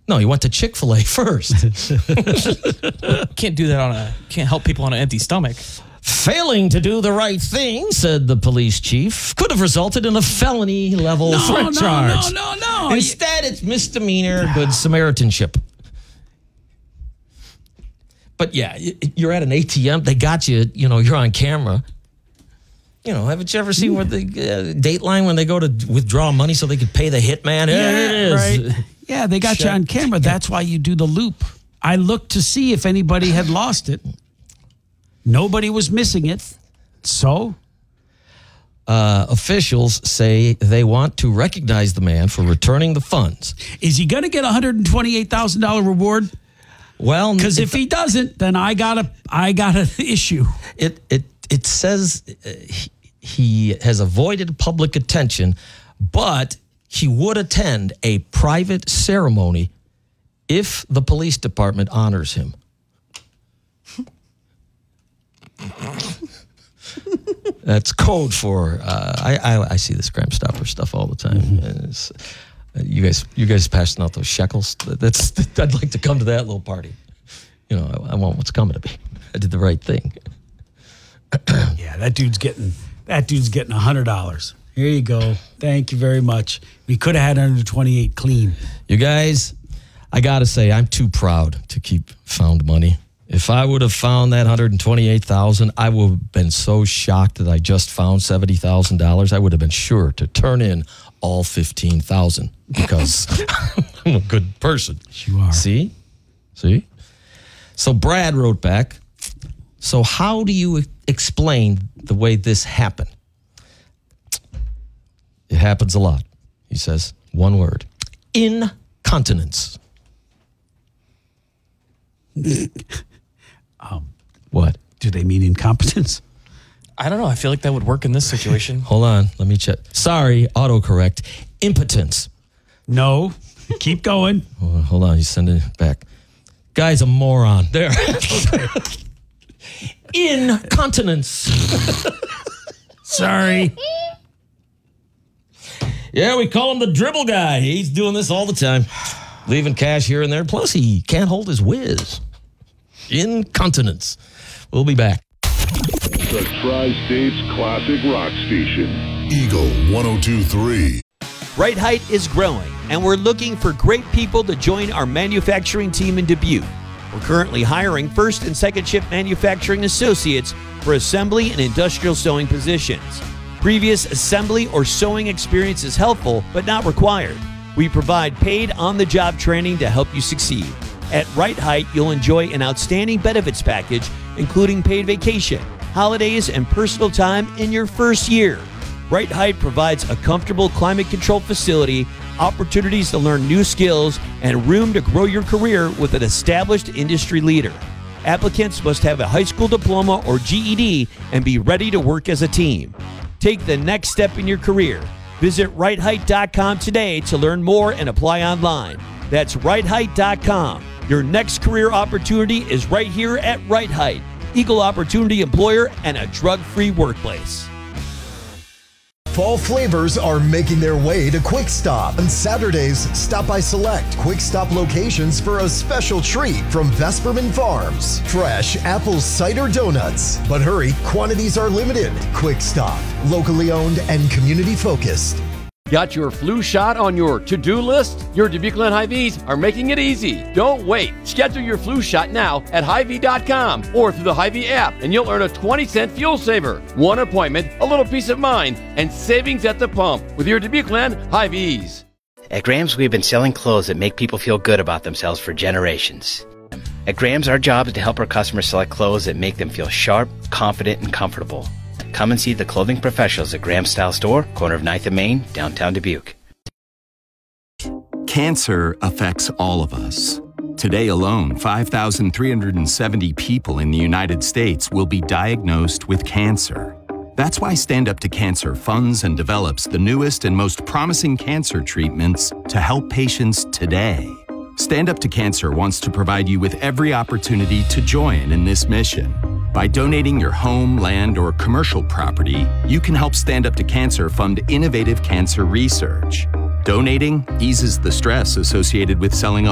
No, he went to Chick-fil-A first. Can't do that can't help people on an empty stomach. Failing to do the right thing, said the police chief, could have resulted in a felony level threat charge. No. Instead, it's misdemeanor Good Samaritanship. But yeah, you're at an ATM. They got you, you're on camera. Haven't you ever seen where the Dateline when they go to withdraw money so they could pay the hitman? Yeah, There it is. right. Yeah, they got you on camera. That's why you do the loop. I looked to see if anybody had lost it. Nobody was missing it. So? Officials say they want to recognize the man for returning the funds. Is he going to get a $128,000 reward? Well, because if he doesn't, then I got an issue. It says he has avoided public attention, but he would attend a private ceremony if the police department honors him. That's code for I see this Crime Stopper stuff all the time. Mm-hmm. You guys passing out those shekels. I'd like to come to that little party. I want what's coming to me. I did the right thing. Yeah, that dude's getting $100. Here you go. Thank you very much. We could have had under 28 clean. You guys, I got to say, I'm too proud to keep found money. If I would have found that $128,000, I would have been so shocked that I just found $70,000. I would have been sure to turn in all $15,000 because I'm a good person. You are. See? So Brad wrote back, so how do you explain the way this happened? It happens a lot, he says. One word. Incontinence. What? Do they mean incompetence? I don't know. I feel like that would work in this situation. Hold on. Let me check. Sorry, autocorrect. Impotence. No. Keep going. Hold on. He's sending it back. Guy's a moron. There. Incontinence. Sorry. Yeah, we call him the dribble guy. He's doing this all the time. Leaving cash here and there. Plus, he can't hold his whiz. Incontinence. We'll be back. The Tri-State's classic rock station. Eagle 102.3. Right Height is growing, and we're looking for great people to join our manufacturing team in Dubuque. We're currently hiring first and second shift manufacturing associates for assembly and industrial sewing positions. Previous assembly or sewing experience is helpful, but not required. We provide paid on-the-job training to help you succeed. At Right Height, you'll enjoy an outstanding benefits package, including paid vacation, holidays, and personal time in your first year. Right Height provides a comfortable climate-controlled facility, opportunities to learn new skills, and room to grow your career with an established industry leader. Applicants must have a high school diploma or GED and be ready to work as a team. Take the next step in your career. Visit rightheight.com today to learn more and apply online. That's rightheight.com. Your next career opportunity is right here at Right Height, equal opportunity employer and a drug-free workplace. Fall flavors are making their way to Quick Stop. On Saturdays, stop by select Quick Stop locations for a special treat from Vesperman Farms. Fresh apple cider donuts. But hurry, quantities are limited. Quick Stop, locally owned and community focused. Got your flu shot on your to-do list? Your Dubuque-Glen Hy-Vees are making it easy. Don't wait. Schedule your flu shot now at Hy-Vee.com or through the Hy-Vee app, and you'll earn a 20-cent fuel saver. One appointment, a little peace of mind, and savings at the pump with your Dubuque-Glen Hy-Vees. At Grams, we've been selling clothes that make people feel good about themselves for generations. At Grams, our job is to help our customers select clothes that make them feel sharp, confident, and comfortable. Come and see the clothing professionals at Graham Style Store, corner of 9th and Main, downtown Dubuque. Cancer affects all of us. Today alone, 5,370 people in the United States will be diagnosed with cancer. That's why Stand Up to Cancer funds and develops the newest and most promising cancer treatments to help patients today. Stand Up to Cancer wants to provide you with every opportunity to join in this mission. By donating your home, land, or commercial property, you can help Stand Up to Cancer fund innovative cancer research. Donating eases the stress associated with selling